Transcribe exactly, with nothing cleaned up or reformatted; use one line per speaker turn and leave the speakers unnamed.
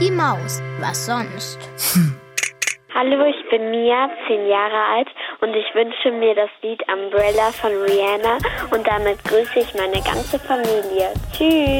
Micky Maus. Was sonst?
Hallo, ich bin Mia, zehn Jahre alt und ich wünsche mir das Lied Umbrella von Rihanna und damit grüße ich meine ganze Familie. Tschüss!